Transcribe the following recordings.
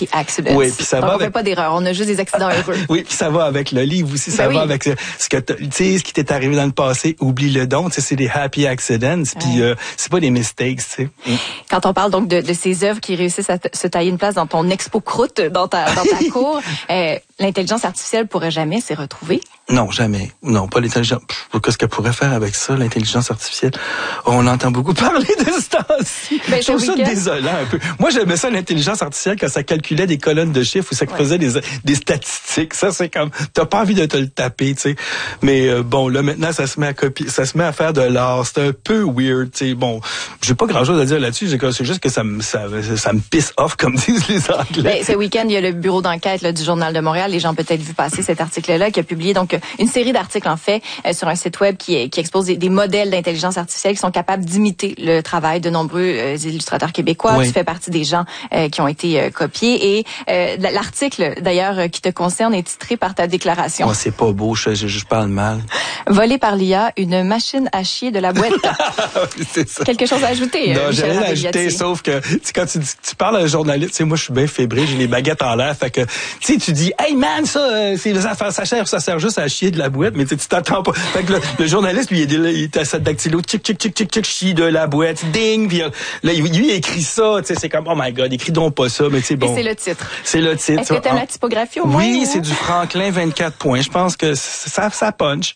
happy accidents. Oui, puis ça Donc, va on fait pas d'erreur, on a juste des accidents heureux. Oui, puis ça va avec le livre aussi, ça va avec ce que tu sais, ce qui t'est arrivé dans le passé, oublie-le donc, tu sais, c'est des happy accidents, puis c'est pas des mistakes, tu sais. Quand on parle donc de ces œuvres qui réussissent à se tailler une place dans ton expo croûte, dans ta cour, l'intelligence artificielle pourrait jamais s'y retrouver? Non, jamais. Non, pas l'intelligence. Qu'est-ce qu'elle pourrait faire avec ça, l'intelligence artificielle? On entend beaucoup parler de ce temps-ci. Je trouve ça désolant un peu. Moi, j'aimais ça, l'intelligence artificielle, quand ça calculait des colonnes de chiffres ou ça faisait des statistiques. Ça, c'est comme, t'as pas envie de te le taper, tu sais. Mais bon, là, maintenant, ça se met à copier, ça se met à faire de l'art. C'est un peu weird, tu sais. Bon, j'ai pas grand-chose à dire là-dessus. C'est juste que ça me pisse off, comme disent les Anglais. Mais ce week-end, il y a le bureau d'enquête du Journal de Montréal. Les gens ont peut-être vu passer cet article-là, qui a publié donc une série d'articles en fait sur un site web qui expose des modèles d'intelligence artificielle qui sont capables d'imiter le travail de nombreux illustrateurs québécois. Oui. Tu fais partie des gens qui ont été copiés et l'article d'ailleurs qui te concerne est titré par ta déclaration. Oh, c'est pas beau, je parle mal. Volé par l'IA, une machine à chier de la boîte. C'est ça. Quelque chose à ajouter? Non, j'ai rien à ajouter, sauf que quand tu parles à un journaliste, tu sais, moi je suis bien fébrile, j'ai les baguettes en l'air, fait que tu dis hey man, ça ça sert juste à chier de la boîte, mais tu t'attends pas. Fait que le journaliste lui il est à sa dactylo, tchic chie de la boîte, ding, puis là lui il écrit ça, tu sais, c'est comme oh my god, écris donc pas ça, mais tu sais bon. Et c'est le titre. C'est le titre. Est-ce que t'aimes la typographie au moins? Oui, c'est du Franklin 24 points. Je pense que ça punch.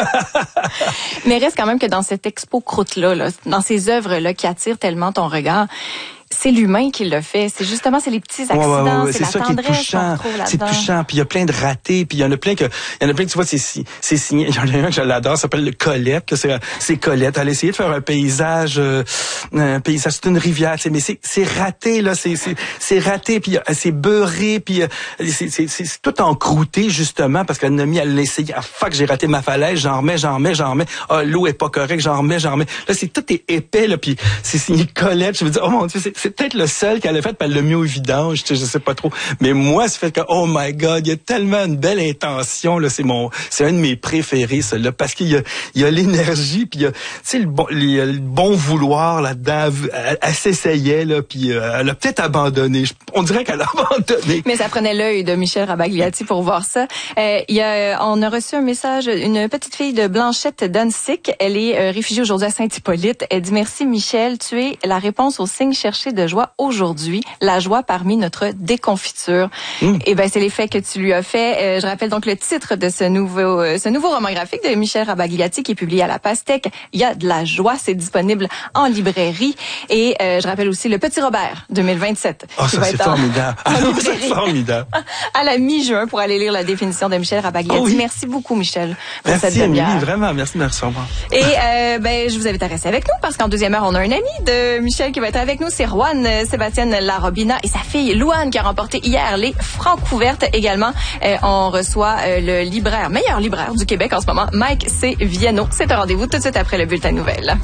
Mais reste quand même que dans cette expo croûte-là, dans ces œuvres-là qui attirent tellement ton regard, c'est l'humain qui le fait. C'est justement, c'est les petits accidents, c'est la ça tendresse qui est touchant. C'est touchant. Puis il y a plein de ratés. Puis il y en a plein tu vois, c'est signé. Il y en a un que je l'adore, ça s'appelle le Colette. Que c'est Colette. Elle a essayé de faire un paysage, c'est une rivière. Mais c'est raté là. C'est raté. Puis c'est beurré. Puis c'est tout encrouté justement parce qu'elle a essayé. Ah fuck, j'ai raté ma falaise. J'en remets. Ah l'eau est pas correcte. J'en remets. Là tout est épais là. Puis c'est signé Colette. Je me dis oh mon Dieu, c'est peut-être le seul qu'elle a fait, puis elle l'a mis au vidange, je sais pas trop. Mais moi, c'est fait que, oh my God, il y a tellement une belle intention, là, c'est un de mes préférés, celui-là, parce qu'il y a l'énergie, puis il y a, tu sais, le bon vouloir là-dedans. Elle s'essayait, là, puis elle a peut-être abandonné. On dirait qu'elle a abandonné. Mais ça prenait l'œil de Michel Rabagliati pour voir ça. On a reçu un message, une petite fille de Blanchette d'Annecy. Elle est réfugiée aujourd'hui à Saint-Hippolyte. Elle dit merci Michel, tu es la réponse au signe cherché de joie aujourd'hui, la joie parmi notre déconfiture. Et ben c'est l'effet que tu lui as fait. Je rappelle donc le titre de ce nouveau roman graphique de Michel Rabagliati qui est publié à La Pastèque. Il y a de la joie, c'est disponible en librairie. Et je rappelle aussi Le Petit Robert 2027. Oh, ça c'est formidable. C'est formidable. À la mi-juin pour aller lire la définition de Michel Rabagliati. Oh oui. Merci beaucoup Michel pour cette demi-heure. Merci vraiment, merci de me recevoir. Et je vous invite à rester avec nous parce qu'en deuxième heure on a un ami de Michel qui va être avec nous, c'est Juan Sébastien Larobina et sa fille Louane qui a remporté hier les Francouvertes également. On reçoit le meilleur libraire du Québec en ce moment, Mike C. Viano. C'est un rendez-vous tout de suite après le bulletin de nouvelles.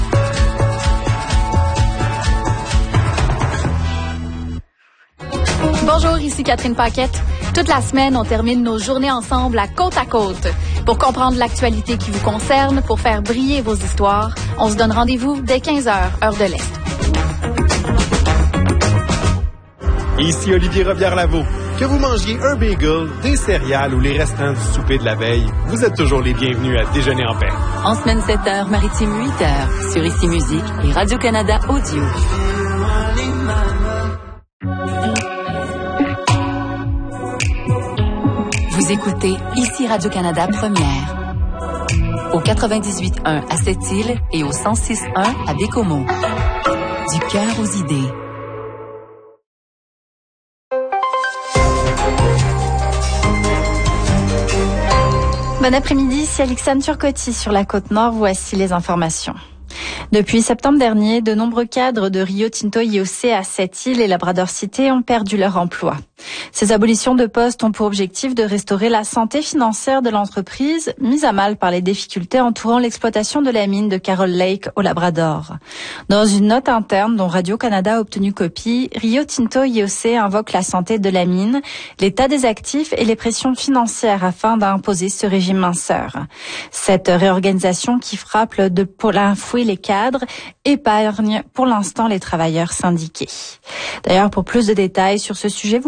Bonjour, ici Catherine Paquette. Toute la semaine, on termine nos journées ensemble à côte à côte. Pour comprendre l'actualité qui vous concerne, pour faire briller vos histoires, on se donne rendez-vous dès 15h, heure de l'Est. Ici Olivier Robillard-Lavaux. Que vous mangiez un bagel, des céréales ou les restants du souper de la veille, vous êtes toujours les bienvenus à Déjeuner en paix. En semaine 7h, maritime 8h, sur Ici Musique et Radio-Canada Audio. Vous écoutez Ici Radio-Canada Première. Au 98.1 à Sept-Îles et au 106.1 à Bécomo. Du cœur aux idées. Bon après-midi, c'est Alexandre Turcotti sur la Côte-Nord. Voici les informations. Depuis septembre dernier, de nombreux cadres de Rio Tinto IOC à Sept-Îles et Labrador-Cité ont perdu leur emploi. Ces abolitions de postes ont pour objectif de restaurer la santé financière de l'entreprise, mise à mal par les difficultés entourant l'exploitation de la mine de Carol Lake au Labrador. Dans une note interne dont Radio-Canada a obtenu copie, Rio Tinto IOC invoque la santé de la mine, l'état des actifs et les pressions financières afin d'imposer ce régime minceur. Cette réorganisation qui frappe de plein fouet les cadres épargne pour l'instant les travailleurs syndiqués. D'ailleurs, pour plus de détails sur ce sujet,